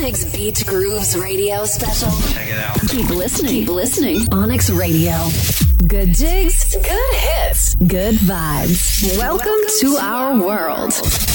Onyx Beach Grooves radio special? Check it out. Keep listening. Keep listening. Onyx Radio. Good jigs, good hits, good vibes. Welcome to our world.